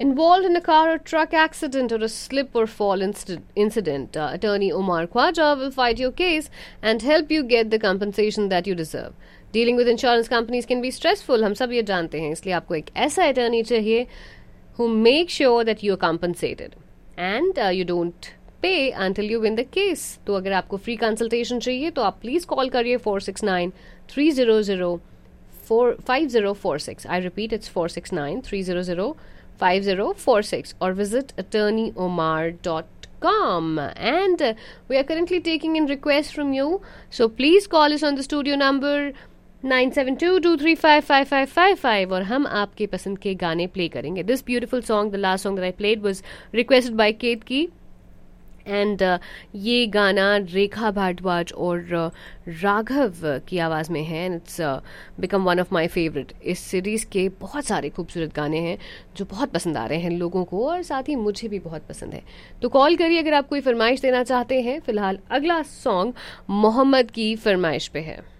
Involved in a car or truck accident or a slip or fall incident, attorney Omar Khwaja will fight your case and help you get the compensation that you deserve. Dealing with insurance companies can be stressful, हम सब ये जानते हैं, इसलिए आपको एक ऐसा attorney चाहिए who make sure that you are compensated and you don't pay until you win the case. तो अगर आपको free consultation चाहिए तो आप please call करिए 469-300-5046. I repeat, it's 469-300-5046 or visit attorneyomar.com. And we are currently taking in requests from you, so please call us on the studio number 9722355555 और हम आपके पसंद के गाने प्ले करेंगे. This beautiful song, the last song that I played, was requested by Ketki. And ये गाना रेखा भारद्वाज और राघव की आवाज़ में है and it's become one of my favourite. इस सीरीज़ के बहुत सारे खूबसूरत गाने हैं जो बहुत पसंद आ रहे हैं लोगों को और साथ ही मुझे भी बहुत पसंद है. तो कॉल करिए अगर आप कोई फरमाइश देना चाहते हैं. फिलहाल अगला सॉन्ग मोहम्मद की फरमाइश पे है.